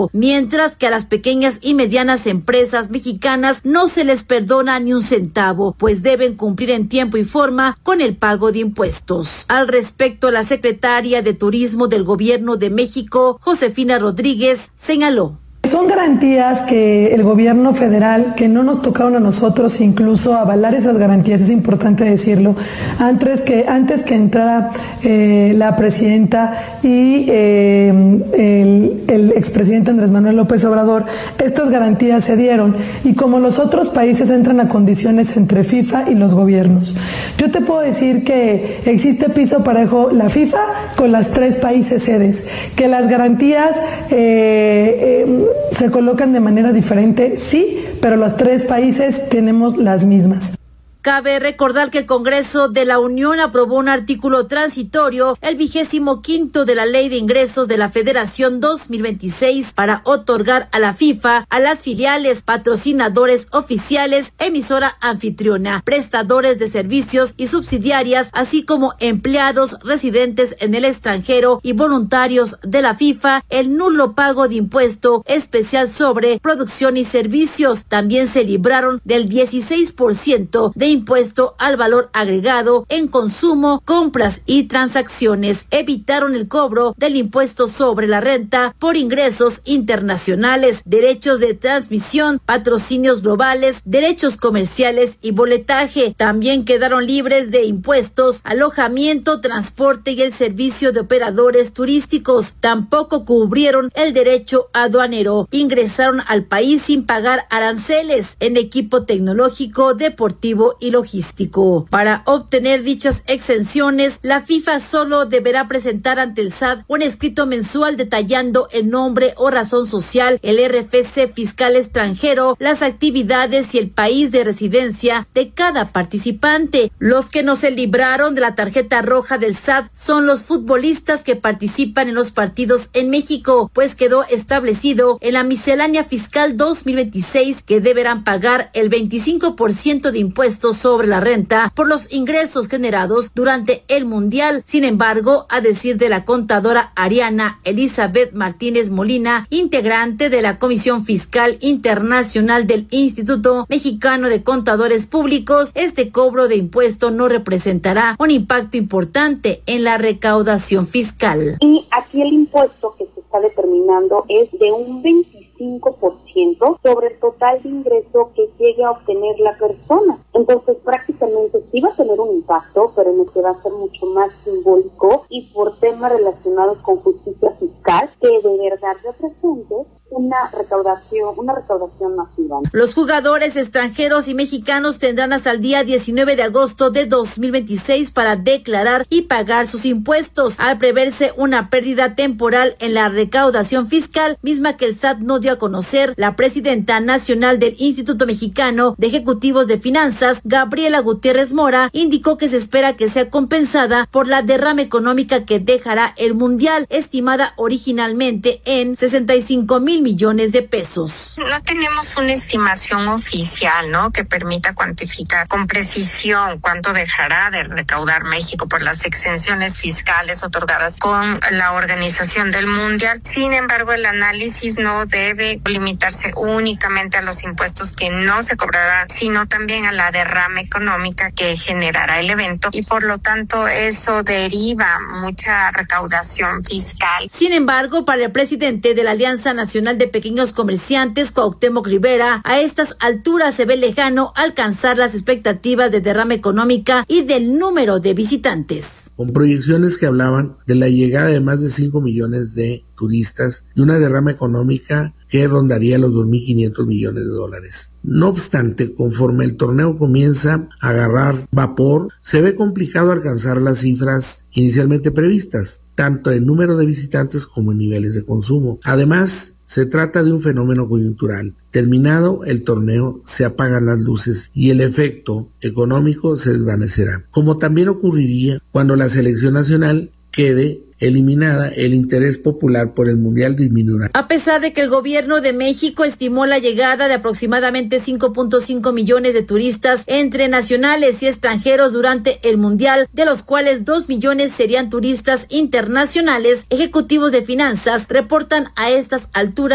mientras que a las pequeñas y medianas empresas mexicanas no se les perdona ni un centavo, pues deben cumplir en tiempo y forma con el pago de impuestos. Al respecto, la secretaria de Turismo del Gobierno de México, Josefina Rodríguez, señaló: son garantías que el gobierno federal, que no nos tocaron a nosotros incluso avalar esas garantías, es importante decirlo, antes que entrara la presidenta y el expresidente Andrés Manuel López Obrador, estas garantías se dieron, y como los otros países entran a condiciones entre FIFA y los gobiernos. Yo te puedo decir que existe piso parejo la FIFA con las 3 países sedes, que las garantías se colocan de manera diferente, sí, pero los 3 países tenemos las mismas. Cabe recordar que el Congreso de la Unión aprobó un artículo transitorio, el 25º de la Ley de Ingresos de la Federación 2026, para otorgar a la FIFA, a las filiales, patrocinadores oficiales, emisora anfitriona, prestadores de servicios y subsidiarias, así como empleados residentes en el extranjero y voluntarios de la FIFA, el nulo pago de impuesto especial sobre producción y servicios. También se libraron del 16% de impuesto al valor agregado en consumo, compras y transacciones. Evitaron el cobro del impuesto sobre la renta por ingresos internacionales, derechos de transmisión, patrocinios globales, derechos comerciales y boletaje. También quedaron libres de impuestos, alojamiento, transporte y el servicio de operadores turísticos. Tampoco cubrieron el derecho aduanero. Ingresaron al país sin pagar aranceles en equipo tecnológico, deportivo y logístico. Para obtener dichas exenciones, la FIFA solo deberá presentar ante el SAT un escrito mensual detallando el nombre o razón social, el RFC fiscal extranjero, las actividades y el país de residencia de cada participante. Los que no se libraron de la tarjeta roja del SAT son los futbolistas que participan en los partidos en México, pues quedó establecido en la miscelánea fiscal 2026 que deberán pagar el 25% de impuestos sobre la renta por los ingresos generados durante el Mundial. Sin embargo, a decir de la contadora Ariana Elizabeth Martínez Molina, integrante de la Comisión Fiscal Internacional del Instituto Mexicano de Contadores Públicos, este cobro de impuesto no representará un impacto importante en la recaudación fiscal. Y aquí el impuesto que se está determinando es de un 25% sobre el total de ingreso que llegue a obtener la persona. Entonces prácticamente sí va a tener un impacto, pero en el que va a ser mucho más simbólico y por temas relacionados con justicia fiscal, que de verdad represente una recaudación masiva. Los jugadores extranjeros y mexicanos tendrán hasta el día 19 de agosto de 2026 para declarar y pagar sus impuestos, al preverse una pérdida temporal en la recaudación fiscal, misma que el SAT no dio a conocer. La presidenta nacional del Instituto Mexicano de Ejecutivos de Finanzas, Gabriela Gutiérrez Mora, indicó que se espera que sea compensada por la derrama económica que dejará el Mundial, estimada originalmente en 65,000 millones de pesos. No tenemos una estimación oficial, ¿no?, que permita cuantificar con precisión cuánto dejará de recaudar México por las exenciones fiscales otorgadas con la organización del Mundial. Sin embargo, el análisis no debe limitarse únicamente a los impuestos que no se cobrarán, sino también a la derrama económica que generará el evento, y por lo tanto eso deriva mucha recaudación fiscal. Sin embargo, para el presidente de la Alianza Nacional de Pequeños Comerciantes, Cuauhtémoc Rivera, a estas alturas se ve lejano alcanzar las expectativas de derrama económica y del número de visitantes. Con proyecciones que hablaban de la llegada de más de 5 millones de turistas y una derrama económica que rondaría los 2.500 millones de dólares. No obstante, conforme el torneo comienza a agarrar vapor, se ve complicado alcanzar las cifras inicialmente previstas, tanto en número de visitantes como en niveles de consumo. Además, se trata de un fenómeno coyuntural. Terminado el torneo, se apagan las luces y el efecto económico se desvanecerá. Como también ocurriría cuando la selección nacional quede eliminada, el interés popular por el Mundial disminuirá. A pesar de que el gobierno de México estimó la llegada de aproximadamente 5.5 millones de turistas entre nacionales y extranjeros durante el Mundial, de los cuales 2 millones serían turistas internacionales, ejecutivos de finanzas reportan a estas alturas